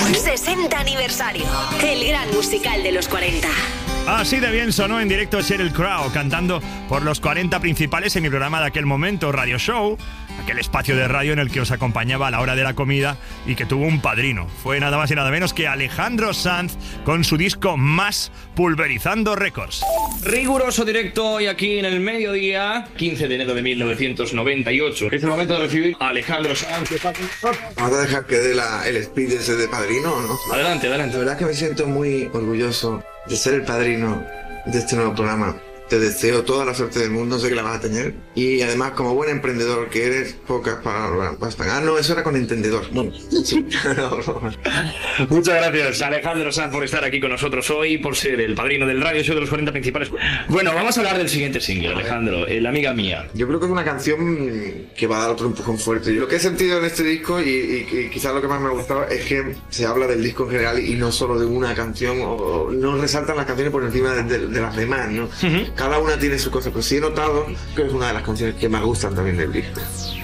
60 aniversario. El gran musical de los 40. Así de bien sonó en directo Sheryl Crow cantando por los 40 principales en mi programa de aquel momento, Radio Show, aquel espacio de radio en el que os acompañaba a la hora de la comida y que tuvo un padrino. Fue nada más y nada menos que Alejandro Sanz con su disco Más, pulverizando récords. Riguroso directo hoy aquí en el mediodía, 15 de enero de 1998. Es el momento de recibir a Alejandro Sanz. ¿Vamos a dejar que dé el speed ese de padrino o no? Adelante, adelante. La verdad es que me siento muy orgulloso de ser el padrino de este nuevo programa. Te deseo toda la suerte del mundo, sé que la vas a tener. Y además, como buen emprendedor que eres, pocas palabras bastan. Ah, no, eso era con entendedor. Bueno, sí. Muchas gracias, Alejandro Sanz, por estar aquí con nosotros hoy, por ser el padrino del radio show de los 40 principales. Bueno, vamos a hablar del siguiente single, Alejandro, La amiga mía. Yo creo que es una canción que va a dar otro empujón fuerte. Lo que he sentido en este disco y quizás lo que más me ha gustado es que se habla del disco en general y no solo de una canción, o no resaltan las canciones por encima de las demás, ¿no? Cada una tiene su cosa, pero sí he notado que es una de las canciones que me gustan también del disco.